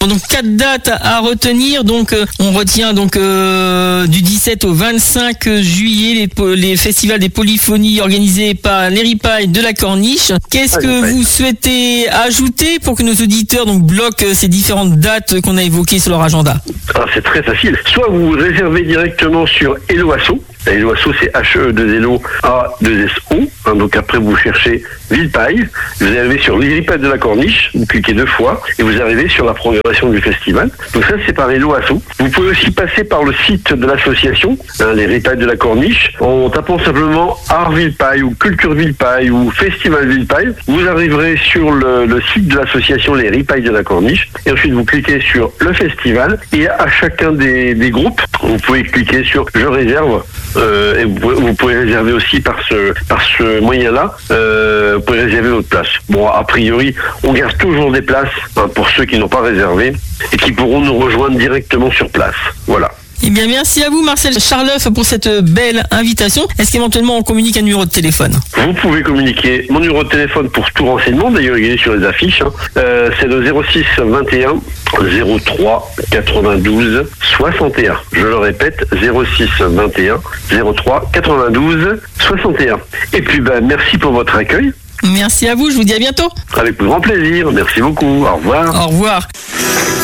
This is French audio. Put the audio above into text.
Donc 4 dates à retenir. Donc on retient donc du 17 au 25 juillet les festivals des polyphonies organisés par les Ripailles de la Corniche. Qu'est-ce que vous souhaitez ajouter pour que nos auditeurs donc bloquent ces différentes dates qu'on a évoquées sur leur agenda? Alors c'est très facile. Soit vous réservez directement sur Hello Asso. Hello Asso, c'est HE2LO-A2SO. Donc après vous cherchez Villeparisis, vous arrivez sur les Ripailles de la Corniche, vous cliquez 2 fois et vous arrivez sur la programmation du festival. Donc ça c'est par Hello Asso. Vous pouvez aussi passer par le site de l'association, les Ripailles de la Corniche, en tapant simplement Art Villeparisis ou Culture Villeparisis ou Festival Villeparisis. Vous arriverez sur le site de l'association les Ripailles de la Corniche et ensuite vous cliquez sur le festival et à chacun des groupes, vous pouvez cliquer sur Je réserve. Et vous pouvez réserver aussi par ce moyen-là, vous pouvez réserver votre place. Bon, a priori, on garde toujours des places pour ceux qui n'ont pas réservé et qui pourront nous rejoindre directement sur place. Voilà. Eh bien, merci à vous, Marcel Charleuf, pour cette belle invitation. Est-ce qu'éventuellement on communique un numéro de téléphone? Vous pouvez communiquer mon numéro de téléphone pour tout renseignement. D'ailleurs, il est sur les affiches. C'est le 06 21 03 92 61. Je le répète, 06 21 03 92 61. Et puis, merci pour votre accueil. Merci à vous, je vous dis à bientôt. Avec grand plaisir, merci beaucoup. Au revoir. Au revoir.